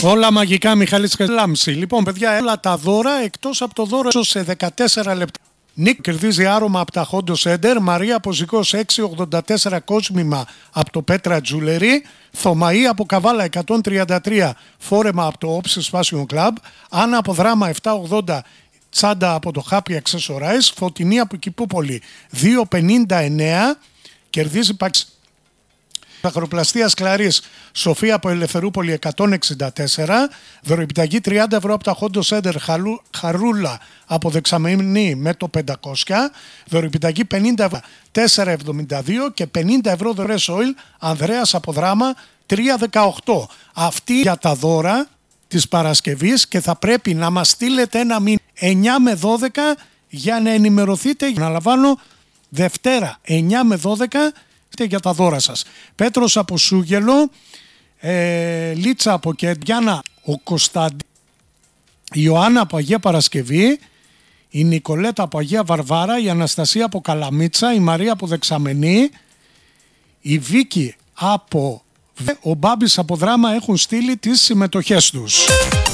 Όλα μαγικά, Μιχάλης Λάμψη. Λοιπόν, παιδιά, όλα τα δώρα εκτός από το δώρο σε 14 λεπτά. Νίκ κερδίζει άρωμα από τα Χόντο Σέντερ. Μαρία Ποζικός 6,84 κόσμημα από το Πέτρα Τζούλερι. Θωμαή από Καβάλα 133 φόρεμα από το Όψης Fashion Club. Άννα από Δράμα 7,80 τσάντα από το Happy Accessorize. Φωτεινή από Κηπούπολη 2,59 κερδίζει παξ. Αχαροπλαστίας Κλαρής Σοφία από Ελευθερούπολη 164. Δωροεπιταγή 30 ευρώ από τα Χόντο Σέντερ Χαρούλα από Δεξαμενή με το 500. Δωροεπιταγή 50 ευρώ 4,72 και 50 ευρώ δωρεές oil Ανδρέας από Δράμα 3,18. Αυτή για τα δώρα της Παρασκευής και θα πρέπει να μας στείλετε ένα μήνυμα 9 με 12 για να ενημερωθείτε. Να λαμβάνω Δευτέρα 9 με 12 για τα δώρα σας. Πέτρος από Σούγελο, Λίτσα από Κεντιάνα, ο Κωνσταντίνος, η Ιωάννα από Αγία Παρασκευή, η Νικολέτα από Αγία Βαρβάρα, η Αναστασία από Καλαμίτσα, η Μαρία από Δεξαμενή, η Βίκη από ο Μπάμπης από Δράμα έχουν στείλει τις συμμετοχές τους.